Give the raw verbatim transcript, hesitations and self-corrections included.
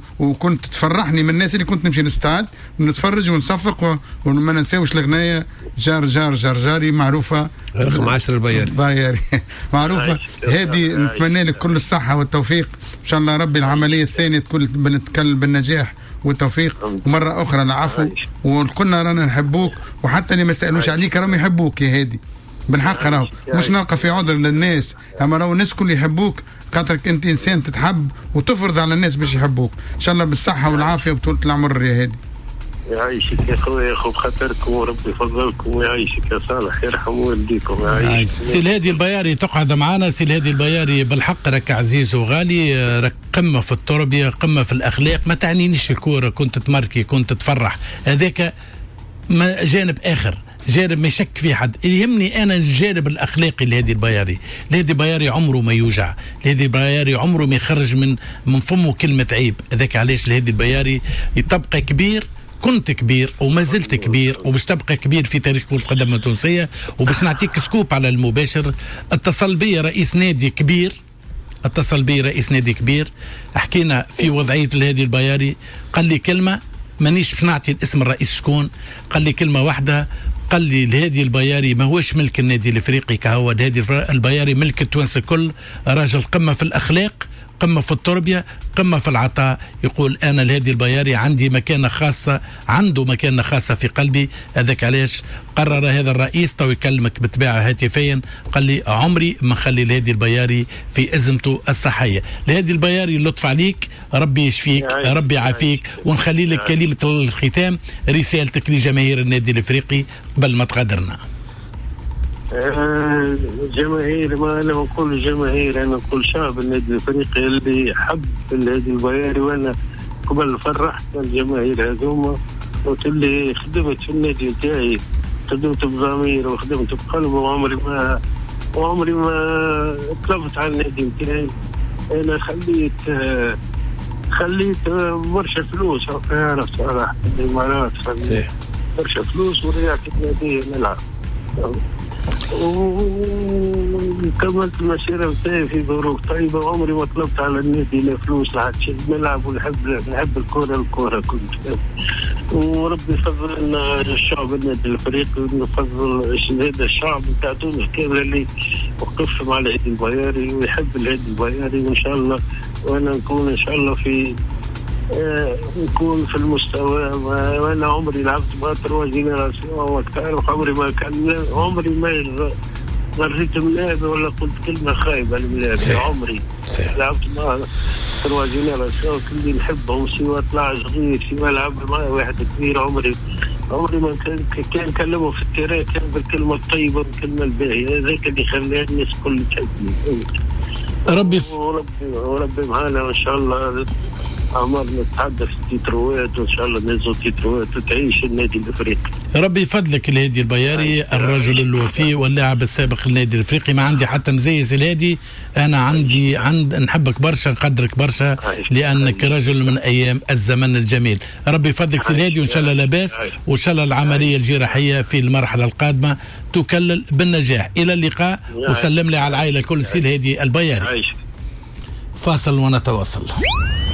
وكنت تفرحني من الناس اللي كنت نمشي نستعد ونتفرج ونصفق، وما ننساوش الغنايه جار جار جار جاري معروفه رقم عشرة البياري باياري معروفه. هذه نتمنى لك كل الصحه والتوفيق ان شاء الله. ربي العمليه الثانيه تكون بنتكلم بالنجاح والتوفيق. ومره اخرى العفو، وكلنا رانا نحبوك، وحتى اللي ما سالوش عليك راهم يحبوك يا هادي بالحق. راهو مش نلقى في عذر للناس، اما راهو الناس كل يحبوك خاطرك انت انسان تتحب وتفرض على الناس باش يحبوك. ان شاء الله بالصحه والعافيه وطولة العمر يا هادي. يعيشك يا خويا، يا خو بخاطركم وربي يفضلكم ويعيشك يا صالح، يرحم والديكم ويعيشك. سي الهادي البياري تقعد معنا. سي الهادي البياري بالحق راك عزيز وغالي، راك قمه في التربيه، قمه في الاخلاق. ما تعنينيش الكوره، كنت تمركي كنت تفرح، هذاك ما جانب اخر، جانب ما يشك في حد. يهمني انا الجانب الاخلاقي لهادي البياري. لهادي البياري عمره ما يوجع، لهادي البياري عمره ما يخرج من من فمه كلمه عيب. هذاك علاش لهادي البياري يتبقى كبير. كنت كبير وما زلت كبير وباش تبقى كبير في تاريخ كرة القدم التونسية. وباش نعطيك سكوب على المباشر، اتصل بي رئيس نادي كبير، اتصل بي رئيس نادي كبير، حكينا في وضعية الهادي البياري، قال لي كلمة مانيش باش نعطي الاسم الرئيس شكون، قال لي كلمة واحدة، قال لي الهادي البياري ما هوش ملك النادي الافريقي كهو، الهادي البياري ملك التوانسة الكل، راجل قمة في الاخلاق، قمة في التربية، قمة في العطاء. يقول أنا الهادي البياري عندي مكانة خاصة، عنده مكانة خاصة في قلبي. هذاك علاش قرر هذا الرئيس، تو يكلمك بالطبيعة هاتفيا، قال لي عمري ما خلي الهادي البياري في أزمته الصحية. الهادي البياري لطف عليك، ربي يشفيك، ربي يعافيك. ونخلي لك كلمة الختام، رسالتك لجماهير النادي الافريقي قبل ما تغادرنا. آه جماهير، ما انا نقول جماهير، انا نقول شعب النادي الافريقي اللي حب النادي البياري. وانا قبل فرحت الجماهير هذوما، قلت اللي خدمت في النادي نتاعي، خدمت بضمير وخدمت بقلب، وعمري ما وعمري ما طلبت على النادي نتاعي. انا خليت آه خليت آه برشا فلوس، عارف صراحه الامارات خليت برشا فلوس ورجعت النادي نلعب، وكملت المسيرة بتاعي في ظروف طيبة. وعمري ما طلبت على النادي لا فلوس لا شيء، نلعب ونحب نحب الكورة الكورة كنت. وربي يفضل لنا الشعب النادي الافريقي، ونفضل هذا الشعب بتاع تونس كامل اللي وقف مع الهادي البياري ويحب الهادي البياري. وان شاء الله وانا نكون ان شاء الله في آه نكون في المستوى. وانا عمري لعبت مع تروا جينيراسيون وتعرف، عمري ما كان عمري ما غريت ملاعب ولا قلت كلمه خايبه للملاعب. عمري صحيح. لعبت مع تروا جينيراسيون كلي نحبهم، سواء طلع صغير سواء لعب معي واحد كبير. عمري عمري ما كان كان كلمه في التراك كان بالكلمه الطيبه والكلمه الباهيه. هذاك اللي خلى الناس كل تحبني. ربي ف... وربي وربي معانا وان شاء الله عمرنا نتحدث في تيتروات، وان شاء الله ننزل تيتروات وتعيش النادي الافريقي. ربي يفضلك الهادي البياري، الرجل الوفي واللاعب السابق للنادي الافريقي. ما عندي حتى مزيز الهادي، انا عندي عند نحبك برشا، نقدرك برشا، لانك رجل من ايام الزمن الجميل. ربي يفضلك سي الهادي، وان شاء الله لاباس، وان شاء الله العمليه الجراحيه في المرحله القادمه تكلل بالنجاح. الى اللقاء، وسلم لي على العائله كل. سي الهادي البياري. فاصل ونتواصل.